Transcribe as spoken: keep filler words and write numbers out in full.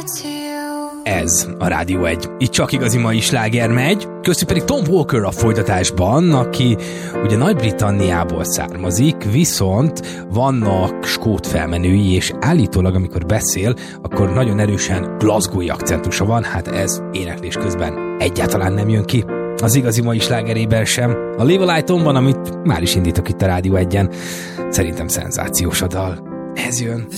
Ez a Rádió egy. Itt csak igazi mai sláger megy, köztük pedig Tom Walker a folytatásban, aki ugye Nagy-Britanniából származik, viszont vannak skót felmenői, és állítólag, amikor beszél, akkor nagyon erősen glasgowi akcentusa van, hát ez éneklés közben egyáltalán nem jön ki. Az igazi mai slágerében sem. A Live a Light-on, amit már is indítok itt a Rádió egyen, szerintem szenzációs a dal. Ez jön. The